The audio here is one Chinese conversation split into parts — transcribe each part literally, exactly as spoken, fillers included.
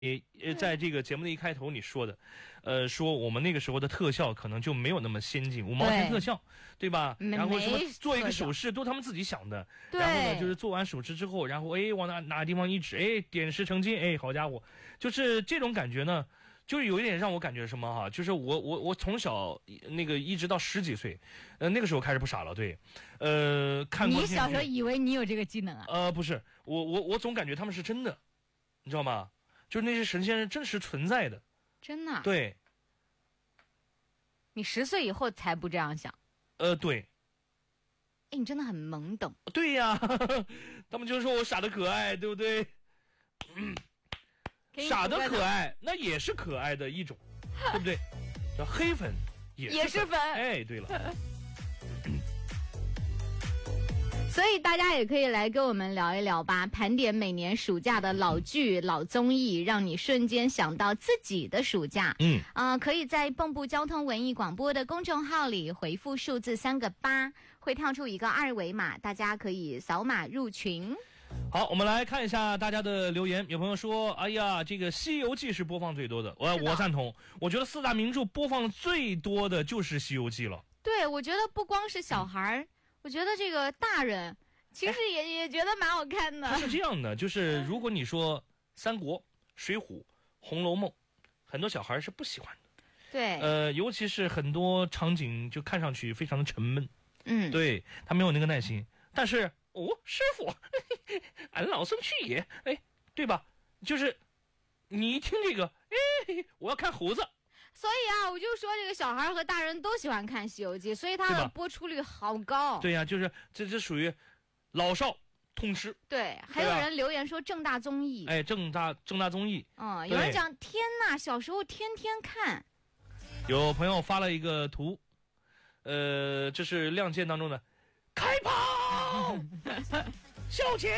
呃，在这个节目的一开头你说的，呃，说我们那个时候的特效可能就没有那么先进，五毛钱特效，对吧？然后什么做一个手势都他们自己想的，然后呢，就是做完手势之后，然后哎往哪哪个地方一指，哎点石成金，哎好家伙，就是这种感觉呢。就是有一点让我感觉什么哈，就是我我我从小那个一直到十几岁，呃那个时候开始不傻了，对，呃看过。 你小时候以为你有这个技能啊？ 呃不是，我我我总感觉他们是真的，你知道吗？就是那些神仙是真实存在的。 真的？ 对。 你十岁以后才不这样想？ 呃对。 哎，你真的很懵懂。 对呀，呵呵他们就说我傻的可爱，对不对？嗯。傻的可爱，那也是可爱的一种，对不对？叫黑粉也是 粉, 也是粉。 哎，对了。 所以大家也可以来跟我们聊一聊吧，盘点每年暑假的老剧、老综艺，让你瞬间想到自己的暑假。 嗯， 啊、呃，可以在蚌埠交通文艺广播的公众号里回复数字三个八，会跳出一个二维码，大家可以扫码入群。 好，我们来看一下大家的留言。有朋友说：“哎呀，这个《西游记》是播放最多的。”我我赞同，我觉得四大名著播放最多的就是《西游记》了。 对，我觉得不光是小孩儿、嗯，我觉得这个大人其实也、哎、也觉得蛮好看的。 是这样的，就是如果你说《三国》《水浒》《红楼梦》，很多小孩是不喜欢的。 对， 呃，尤其是很多场景就看上去非常的沉闷。 嗯， 对，他没有那个耐心，但是。哦，师傅，呵呵俺老孙去也，哎，对吧？就是你一听这个，哎，我要看猴子。 所以啊，我就说这个小孩和大人都喜欢看《西游记》，所以它的播出率好高。 对呀、啊，就是这这属于老少通吃。 对，还有人留言说正大综艺。 哎，正大正大综艺。 嗯，有人讲天哪，小时候天天看。 有朋友发了一个图，呃，这是《亮剑》当中的开跑。向前。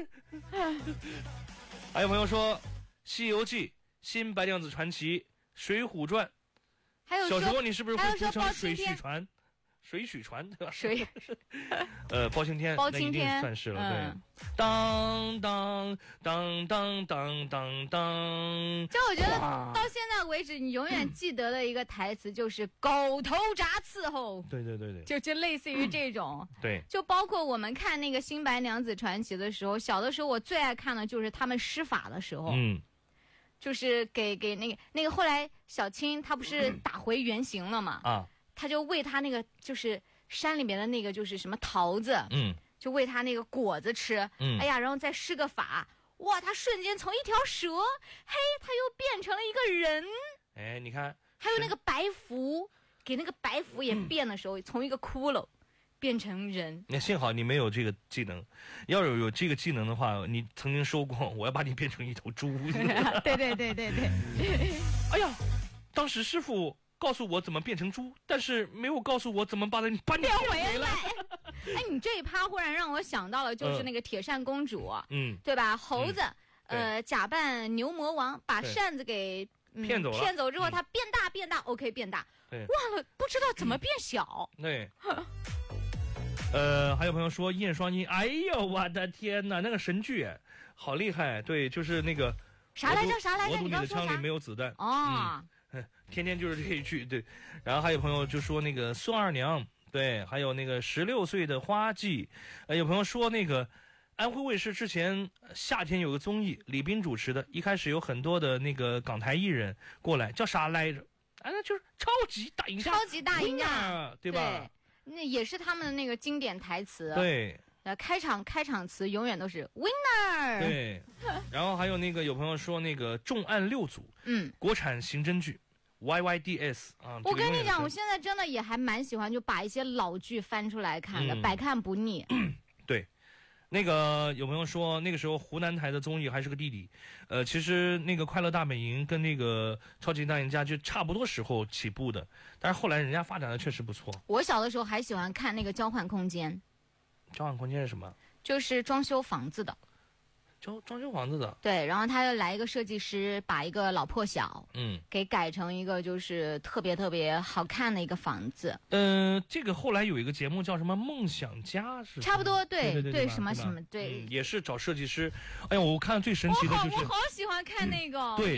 还有朋友说《西游记》《新白娘子传奇》《水浒传》， 还有小时候你是不是会读成水许传？水许传对吧？ 水， 呃，包青天， 包青天那一定算是了， 嗯、 对。当当当当当当当。 就我觉得到现在为止，你永远记得的一个台词就是“狗头铡伺候”。 对对对对， 就就类似于这种。 嗯、对， 就包括我们看那个《新白娘子传奇》的时候，小的时候我最爱看的就是他们施法的时候。 嗯。 就是给给那个那个后来小青她不是打回原形了嘛？ 啊。 他就喂他那个就是山里面的那个就是什么桃子， 嗯， 就喂他那个果子吃， 嗯， 哎呀，然后再施个法，哇，他瞬间从一条蛇，嘿，他又变成了一个人。 哎，你看， 还有那个白符，给那个白符也变的时候，嗯、从一个骷髅变成人。 那幸好你没有这个技能，要有有这个技能的话，你曾经说过我要把你变成一头猪。 对对对对对。 哎呀，当时师傅告诉我怎么变成猪，但是没有告诉我怎么把你把你变回来。哎，你这一趴忽然让我想到了，就是那个铁扇公主， 嗯， 对吧？猴子， 嗯、 呃，假扮牛魔王，把扇子给、嗯、 骗走了， 骗走之后，它变大变大、嗯、，OK 变大，忘了不知道怎么变小。 嗯、对。呃，还有朋友说燕双鹰，哎呦，我的天哪，那个神剧，好厉害！对，就是那个啥来着？啥来着？ 我赌你的枪里没有子弹。 哦。 嗯天天就是这一句，对。然后还有朋友就说那个孙二娘，对，还有那个十六岁的花季。呃，有朋友说那个安徽卫视之前夏天有个综艺，李斌主持的，一开始有很多的那个港台艺人过来，叫啥来着？啊，那就是超级大赢家， 超级大赢家， 对吧？ 对，那也是他们的那个经典台词。 对。 呃，开场开场词永远都是 winner。 对，然后还有那个有朋友说那个重案六组， 嗯， 国产刑侦剧 Y Y D S 啊。 我跟你讲，我现在真的也还蛮喜欢，就把一些老剧翻出来看的，嗯、百看不腻。 对，那个有朋友说那个时候湖南台的综艺还是个弟弟，呃，其实那个快乐大本营跟那个超级大赢家就差不多时候起步的，但是后来人家发展的确实不错。 我小的时候还喜欢看那个交换空间。 交换空间是什么？ 就是装修房子的。 装装修房子的。 对，然后他就来一个设计师，把一个老破小， 嗯， 给改成一个就是特别特别好看的一个房子。 嗯、呃，这个后来有一个节目叫什么《梦想家》是？ 差不多，对对对, 对, 对什么什么对、 嗯，也是找设计师。哎呀，我看最神奇的就是， 我好, 我好喜欢看那个。 对。